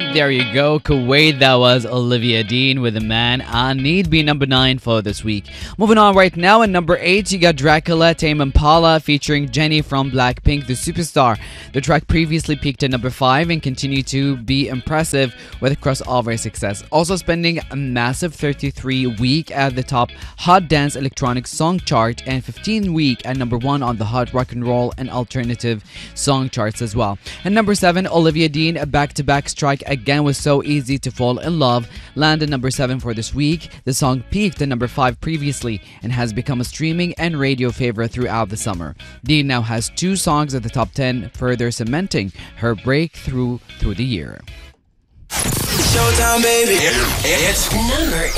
There you go, Kuwait. That was Olivia Dean with The Man I Need, be number 9 for this week. Moving on right now, at number 8, you got Dracula, Tame Impala featuring Jennie from Blackpink, the superstar. The track previously peaked at number 5 and continued to be impressive with crossover success. Also spending a massive 33-week at the top Hot Dance Electronic Song Chart and 15-week at number 1 on the Hot Rock and Roll and Alternative Song Charts as well. And number 7, Olivia Dean, a back-to-back strike again with So Easy to Fall in Love, landed number 7 for this week. The song peaked at number 5 previously and has become a streaming and radio favorite throughout the summer. Dean now has 2 songs at the top 10, further cementing her breakthrough through the year. Showtime, baby. It's number